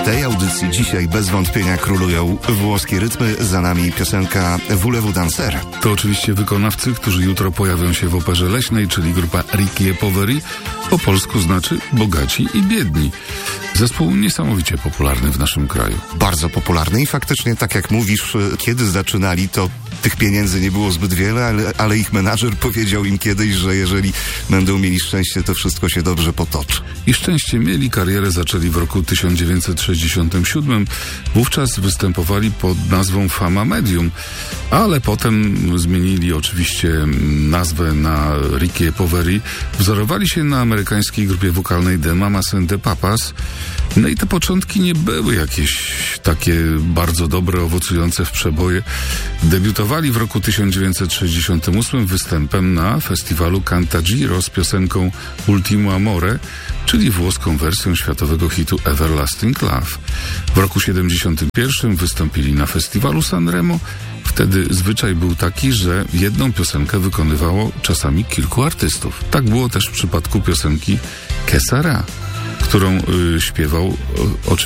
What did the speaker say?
tej audycji dzisiaj bez wątpienia królują włoskie rytmy, za nami piosenka Voulez-vous danser. To oczywiście wykonawcy, którzy jutro pojawią się w Operze Leśnej, czyli grupa Ricky et Poveri, po polsku znaczy bogaci i biedni. Zespół niesamowicie popularny w naszym kraju. Bardzo popularny i faktycznie, tak jak mówisz, kiedy zaczynali, to tych pieniędzy nie było zbyt wiele, ale ich menadżer powiedział im kiedyś, że jeżeli będą mieli szczęście, to wszystko się dobrze potoczy. I szczęście mieli, karierę zaczęli w roku 1967. Wówczas występowali pod nazwą Fama Medium, ale potem zmienili oczywiście nazwę na Ricky et Poveri. Wzorowali się na amerykańskiej grupie wokalnej The Mamas and the Papas. No i te początki nie były jakieś takie bardzo dobre, owocujące w przeboje. Debiutowali w roku 1968 występem na festiwalu Cantagiro z piosenką Ultimo Amore, czyli włoską wersją światowego hitu Everlasting Love. W roku 1971 wystąpili na festiwalu Sanremo. Wtedy zwyczaj był taki, że jedną piosenkę wykonywało czasami kilku artystów. Tak było też w przypadku piosenki Que Sera, którą śpiewał oczywiście